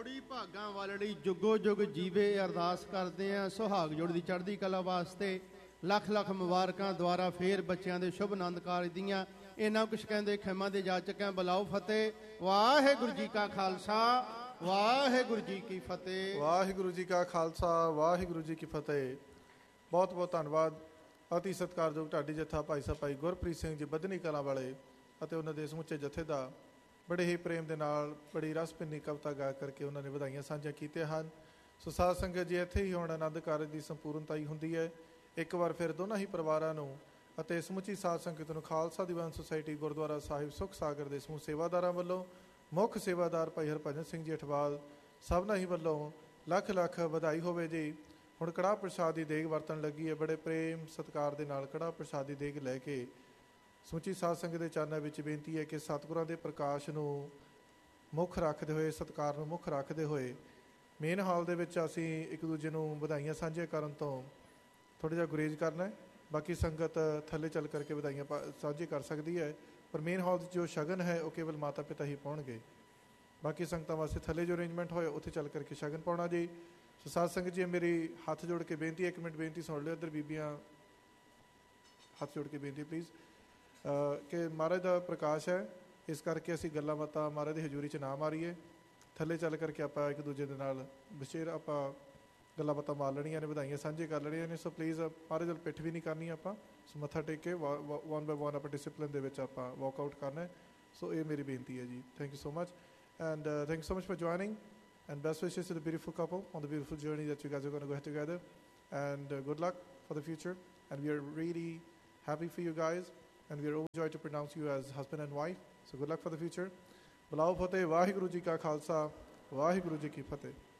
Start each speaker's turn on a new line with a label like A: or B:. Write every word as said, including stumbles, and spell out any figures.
A: ਜੋੜੀ ਭਾਗਾਂ ਵਾਲੜੀ ਜੁਗੋ ਜੁਗ ਜੀਵੇ ਅਰਦਾਸ ਕਰਦੇ ਆਂ ਸੁਹਾਗ ਜੋੜੀ ਦੀ ਚੜ੍ਹਦੀ ਕਲਾ ਵਾਸਤੇ ਲੱਖ ਲੱਖ ਮੁਬਾਰਕਾਂ ਦੁਆਰਾ ਫੇਰ ਬੱਚਿਆਂ ਦੇ ਸ਼ੁਭ ਆਨੰਦ ਕਾਰਜ ਦੀਆਂ। ਇਹਨਾਂ ਕੁਛ ਕਹਿੰਦੇ ਖਿਮਾ ਦੇ ਜਾਚਕਾਂ ਬੁਲਾਓ ਫਤਿਹ। ਵਾਹਿਗੁਰੂ ਜੀ ਕਾ ਖਾਲਸਾ ਵਾਹਿਗੁਰੂ ਜੀ ਕੀ ਫਤਿਹ।
B: ਵਾਹਿਗੁਰੂ ਜੀ ਕਾ ਖਾਲਸਾ ਵਾਹਿਗੁਰੂ ਜੀ ਕੀ ਫਤਿਹ। ਬਹੁਤ ਬਹੁਤ ਧੰਨਵਾਦ। ਅਤੀ ਸਤਿਕਾਰਯੋਗ ਢਾਡੀ ਜੱਥਾ ਭਾਈ ਸਾਹਿਬ ਭਾਈ ਗੁਰਪ੍ਰੀਤ ਸਿੰਘ ਜੀ ਬੱਧਨੀ ਕਲਾਂ ਵਾਲੇ ਅਤੇ ਉਹਨਾਂ ਦੇ ਸਮੁੱਚੇ ਜੱਥੇ ਦਾ ਬੜੇ ਹੀ ਪ੍ਰੇਮ ਦੇ ਨਾਲ ਬੜੀ ਰਸਭਿੰਨੀ ਕਵਿਤਾ ਗਾ ਕਰਕੇ ਉਹਨਾਂ ਨੇ ਵਧਾਈਆਂ ਸਾਂਝੀਆਂ ਕੀਤੀਆਂ ਹਨ। ਸੋ ਸਾਧ ਸੰਗਤ ਜੀ, ਇੱਥੇ ਹੀ ਹੁਣ ਆਨੰਦ ਕਾਰਜ ਦੀ ਸੰਪੂਰਨਤਾ ਹੀ ਹੁੰਦੀ ਹੈ। ਇੱਕ ਵਾਰ ਫਿਰ ਦੋਨਾਂ ਹੀ ਪਰਿਵਾਰਾਂ ਨੂੰ ਅਤੇ ਸਮੁੱਚੀ ਸਾਧ ਸੰਗਤ ਨੂੰ ਖਾਲਸਾ ਦੀਵਾਨ ਸੁਸਾਇਟੀ ਗੁਰਦੁਆਰਾ ਸਾਹਿਬ ਸੁਖ ਸਾਗਰ ਦੇ ਸਮੂਹ ਸੇਵਾਦਾਰਾਂ ਵੱਲੋਂ, ਮੁੱਖ ਸੇਵਾਦਾਰ ਭਾਈ ਹਰਭਜਨ ਸਿੰਘ ਜੀ ਅਠਵਾਲ ਸਭਨਾਂ ਹੀ ਵੱਲੋਂ ਲੱਖ ਲੱਖ ਵਧਾਈ ਹੋਵੇ ਜੀ। ਹੁਣ ਕੜਾਹ ਪ੍ਰਸ਼ਾਦ ਦੀ ਦੇਗ ਵਰਤਣ ਲੱਗੀ ਹੈ। ਬੜੇ ਪ੍ਰੇਮ ਸਤਿਕਾਰ ਦੇ ਨਾਲ ਕੜਾਹ ਪ੍ਰਸ਼ਾਦ ਦੀ ਦੇਗ ਲੈ ਕੇ ਸਮੁੱਚੀ ਸਾਧ ਸੰਗਤ ਦੇ ਚਰਨਾਂ ਵਿੱਚ ਬੇਨਤੀ ਹੈ ਕਿ ਸਤਿਗੁਰਾਂ ਦੇ ਪ੍ਰਕਾਸ਼ ਨੂੰ ਮੁੱਖ ਰੱਖਦੇ ਹੋਏ, ਸਤਿਕਾਰ ਨੂੰ ਮੁੱਖ ਰੱਖਦੇ ਹੋਏ ਮੇਨ ਹਾਲ ਦੇ ਵਿੱਚ ਅਸੀਂ ਇੱਕ ਦੂਜੇ ਨੂੰ ਵਧਾਈਆਂ ਸਾਂਝੀਆਂ ਕਰਨ ਤੋਂ ਥੋੜ੍ਹਾ ਜਿਹਾ ਗੁਰੇਜ਼ ਕਰਨਾ ਹੈ। ਬਾਕੀ ਸੰਗਤ ਥੱਲੇ ਚੱਲ ਕਰਕੇ ਵਧਾਈਆਂ ਸਾਂਝੀ ਕਰ ਸਕਦੀ ਹੈ, ਪਰ ਮੇਨ ਹਾਲ 'ਚ ਜੋ ਸ਼ਗਨ ਹੈ ਉਹ ਕੇਵਲ ਮਾਤਾ ਪਿਤਾ ਹੀ ਪਾਉਣਗੇ। ਬਾਕੀ ਸੰਗਤਾਂ ਵਾਸਤੇ ਥੱਲੇ ਜੋ ਅਰੇਂਜਮੈਂਟ ਹੋਇਆ ਉੱਥੇ ਚੱਲ ਕਰਕੇ ਸ਼ਗਨ ਪਾਉਣਾ ਜੀ। ਸੋ ਸਾਧ ਸੰਗਤ ਜੀ, ਮੇਰੀ ਹੱਥ ਜੋੜ ਕੇ ਬੇਨਤੀ ਹੈ, ਇੱਕ ਮਿੰਟ ਬੇਨਤੀ ਸੁਣ ਲਿਓ। ਇੱਧਰ ਬੀਬੀਆਂ ਹੱਥ ਜੋੜ ਕੇ ਬੇਨਤੀ ਪਲੀਜ਼ ਕਿ ਮਹਾਰਾਜ ਦਾ ਪ੍ਰਕਾਸ਼ ਹੈ, ਇਸ ਕਰਕੇ ਅਸੀਂ ਗੱਲਾਂ ਬਾਤਾਂ ਮਹਾਰਾਜ ਦੀ ਹਜ਼ੂਰੀ 'ਚ ਨਾ ਮਾਰੀਏ। ਥੱਲੇ ਚੱਲ ਕਰਕੇ ਆਪਾਂ ਇੱਕ ਦੂਜੇ ਦੇ ਨਾਲ ਵਿਚੇਰ ਆਪਾਂ ਗੱਲਾਂ ਬਾਤਾਂ ਮਾਰ ਲੈਣੀਆਂ ਨੇ, ਵਧਾਈਆਂ ਸਾਂਝੇ ਕਰ ਲੈਣੀਆਂ ਨੇ। ਸੋ ਪਲੀਜ਼ ਮਹਾਰਾਜ ਵੱਲ ਪਿੱਠ ਵੀ ਨਹੀਂ ਕਰਨੀ ਆਪਾਂ। ਸੋ ਮੱਥਾ ਟੇਕ ਕੇ ਵਨ ਬਾਏ ਵਨ ਆਪਾਂ ਡਿਸਿਪਲਿਨ ਦੇ ਵਿੱਚ ਆਪਾਂ ਵਾਕਆਊਟ ਕਰਨਾ ਹੈ। ਸੋ ਇਹ ਮੇਰੀ ਬੇਨਤੀ ਹੈ ਜੀ। Thank you so much and thank you so much for joining and best wishes to the beautiful couple on the beautiful journey that you guys are going to go together, and uh, good luck for the future. And we are really happy for you guys, and we are overjoyed to pronounce you as husband and wife. So good luck for the future. Bulao Fateh, Vaheguru Ji Ka Khalsa, Vaheguru Ji Ki Fateh.